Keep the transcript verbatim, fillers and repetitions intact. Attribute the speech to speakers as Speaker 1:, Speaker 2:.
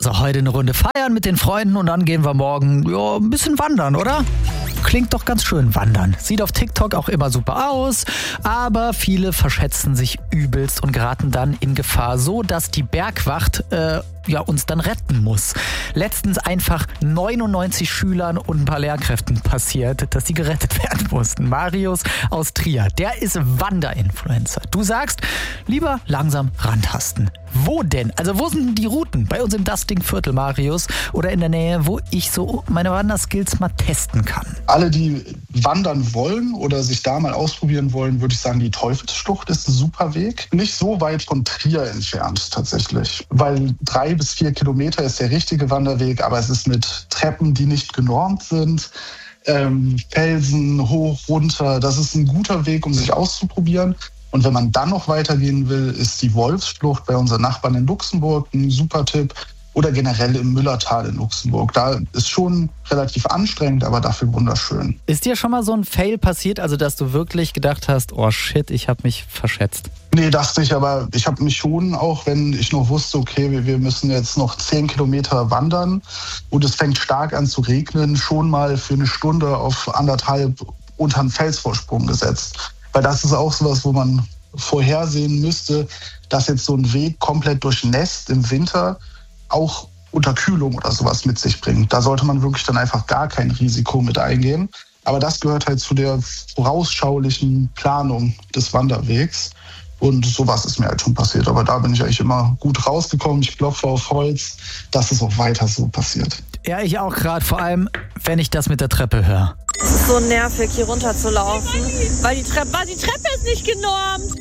Speaker 1: Also heute eine Runde feiern mit den Freunden und dann gehen wir morgen ja, ein bisschen wandern, oder? Klingt doch ganz schön, wandern. Sieht auf TikTok auch immer super aus, aber viele verschätzen sich übelst und geraten dann in Gefahr, so dass die Bergwacht äh, ja, uns dann retten muss. Letztens einfach neunundneunzig Schülern und ein paar Lehrkräften passiert, dass sie gerettet werden mussten. Marius aus Trier, der ist Wanderinfluencer. Du sagst, lieber langsam rantasten. Wo denn? Also wo sind die Routen? Bei uns im Dusting-Viertel, Marius, oder in der Nähe, wo ich so meine Wanderskills mal testen kann?
Speaker 2: Alle, die wandern wollen oder sich da mal ausprobieren wollen, würde ich sagen, die Teufelsschlucht ist ein super Weg. Nicht so weit von Trier entfernt tatsächlich, weil drei bis vier Kilometer ist der richtige Wanderweg, aber es ist mit Treppen, die nicht genormt sind, ähm, Felsen hoch, runter. Das ist ein guter Weg, um sich auszuprobieren. Und wenn man dann noch weitergehen will, ist die Wolfsschlucht bei unseren Nachbarn in Luxemburg ein super Tipp. Oder generell im Müllertal in Luxemburg. Da ist schon relativ anstrengend, aber dafür wunderschön.
Speaker 1: Ist dir schon mal so ein Fail passiert, also dass du wirklich gedacht hast, oh shit, ich habe mich verschätzt?
Speaker 2: Nee, das nicht, aber ich habe mich schon, auch wenn ich noch wusste, okay, wir müssen jetzt noch zehn Kilometer wandern und es fängt stark an zu regnen, schon mal für eine Stunde auf anderthalb unter einen Felsvorsprung gesetzt. Weil das ist auch sowas, wo man vorhersehen müsste, dass jetzt so ein Weg komplett durchnässt im Winter auch Unterkühlung oder sowas mit sich bringt. Da sollte man wirklich dann einfach gar kein Risiko mit eingehen. Aber das gehört halt zu der vorausschaulichen Planung des Wanderwegs. Und sowas ist mir halt schon passiert. Aber da bin ich eigentlich immer gut rausgekommen. Ich klopfe auf Holz, dass es auch weiter so passiert.
Speaker 1: Ja, ich auch gerade. Vor allem, wenn ich das mit der Treppe höre.
Speaker 3: Es ist so nervig, hier runter zu laufen, weil die Treppe, weil die Treppe ist nicht genormt.